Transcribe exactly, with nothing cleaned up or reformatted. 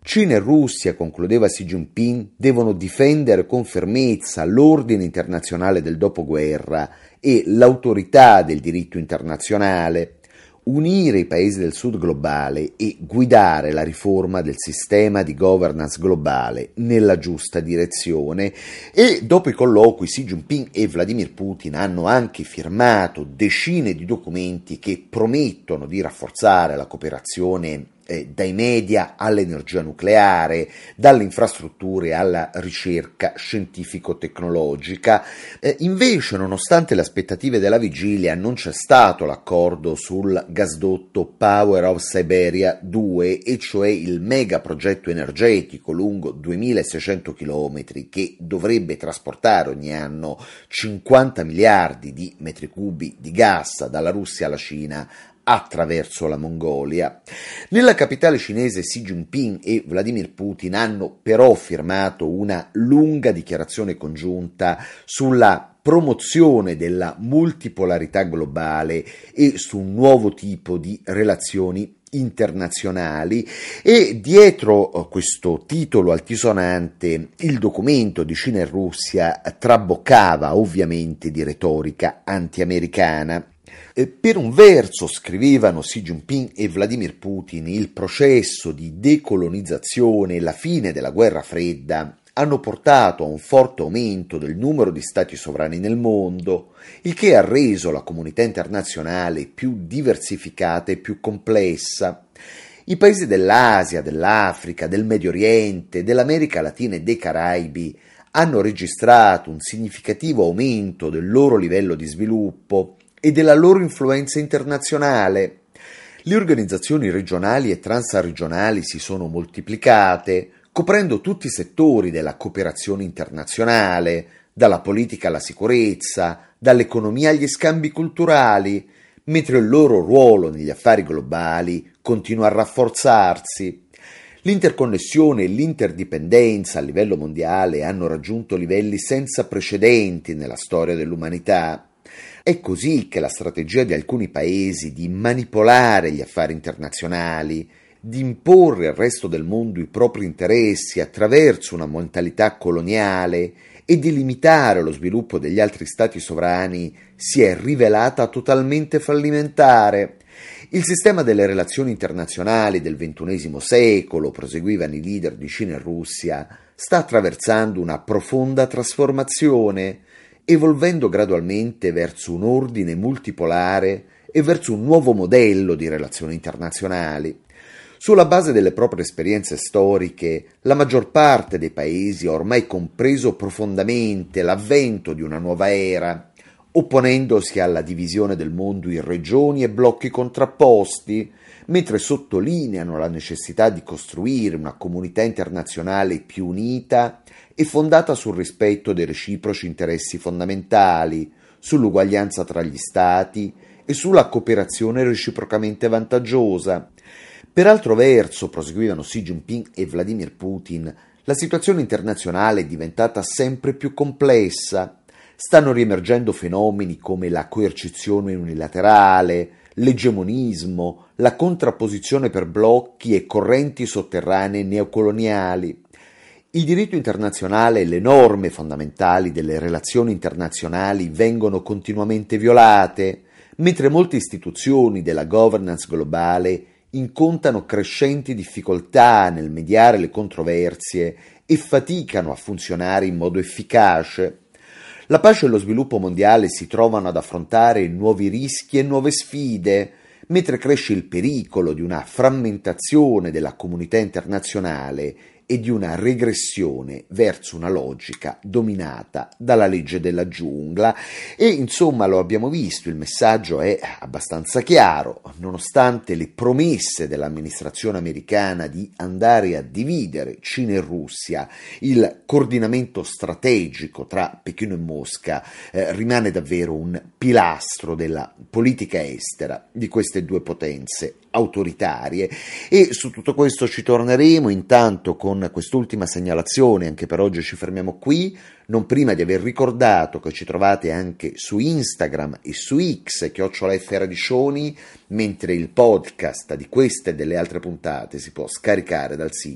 Cina e Russia, concludeva Xi Jinping, devono difendere con fermezza l'ordine internazionale del dopoguerra e l'autorità del diritto internazionale, unire i paesi del sud globale e guidare la riforma del sistema di governance globale nella giusta direzione. E dopo i colloqui Xi Jinping e Vladimir Putin hanno anche firmato decine di documenti che promettono di rafforzare la cooperazione eh, dai media all'energia nucleare, dalle infrastrutture alla ricerca scientifico-tecnologica. Eh, invece, nonostante le aspettative della vigilia, non c'è stato l'accordo sul gasdotto Power of Siberia due, e cioè il mega progetto energetico lungo duemilaseicento chilometri che dovrebbe trasportare ogni anno cinquanta miliardi di metri cubi di gas dalla Russia alla Cina attraverso la Mongolia. Nella capitale cinese Xi Jinping e Vladimir Putin hanno però firmato una lunga dichiarazione congiunta sulla promozione della multipolarità globale e su un nuovo tipo di relazioni internazionali, e dietro questo titolo altisonante il documento di Cina e Russia traboccava ovviamente di retorica anti-americana. Per un verso, scrivevano Xi Jinping e Vladimir Putin, il processo di decolonizzazione e la fine della guerra fredda hanno portato a un forte aumento del numero di stati sovrani nel mondo, il che ha reso la comunità internazionale più diversificata e più complessa. I paesi dell'Asia, dell'Africa, del Medio Oriente, dell'America Latina e dei Caraibi hanno registrato un significativo aumento del loro livello di sviluppo e della loro influenza internazionale. Le organizzazioni regionali e transregionali si sono moltiplicate, coprendo tutti i settori della cooperazione internazionale, dalla politica alla sicurezza, dall'economia agli scambi culturali, mentre il loro ruolo negli affari globali continua a rafforzarsi. L'interconnessione e l'interdipendenza a livello mondiale hanno raggiunto livelli senza precedenti nella storia dell'umanità. È così che la strategia di alcuni paesi di manipolare gli affari internazionali, di imporre al resto del mondo i propri interessi attraverso una mentalità coloniale e di limitare lo sviluppo degli altri stati sovrani si è rivelata totalmente fallimentare. Il sistema delle relazioni internazionali del ventunesimo secolo, proseguivano i leader di Cina e Russia, sta attraversando una profonda trasformazione, evolvendo gradualmente verso un ordine multipolare e verso un nuovo modello di relazioni internazionali. Sulla base delle proprie esperienze storiche, la maggior parte dei paesi ha ormai compreso profondamente l'avvento di una nuova era, opponendosi alla divisione del mondo in regioni e blocchi contrapposti, mentre sottolineano la necessità di costruire una comunità internazionale più unita e fondata sul rispetto dei reciproci interessi fondamentali, sull'uguaglianza tra gli Stati e sulla cooperazione reciprocamente vantaggiosa. Per altro verso, proseguivano Xi Jinping e Vladimir Putin, la situazione internazionale è diventata sempre più complessa. Stanno riemergendo fenomeni come la coercizione unilaterale, l'egemonismo, la contrapposizione per blocchi e correnti sotterranee neocoloniali. Il diritto internazionale e le norme fondamentali delle relazioni internazionali vengono continuamente violate, mentre molte istituzioni della governance globale incontrano crescenti difficoltà nel mediare le controversie e faticano a funzionare in modo efficace. La pace e lo sviluppo mondiale si trovano ad affrontare nuovi rischi e nuove sfide, mentre cresce il pericolo di una frammentazione della comunità internazionale e di una regressione verso una logica dominata dalla legge della giungla. E insomma, lo abbiamo visto, il messaggio è abbastanza chiaro. Nonostante le promesse dell'amministrazione americana di andare a dividere Cina e Russia, il coordinamento strategico tra Pechino e Mosca eh, rimane davvero un pilastro della politica estera di queste due potenze autoritarie. E su tutto questo ci torneremo. Intanto, con quest'ultima segnalazione, anche per oggi ci fermiamo qui, non prima di aver ricordato che ci trovate anche su Instagram e su X, chiocciola F Radiccioni, mentre il podcast di queste e delle altre puntate si può scaricare dal sito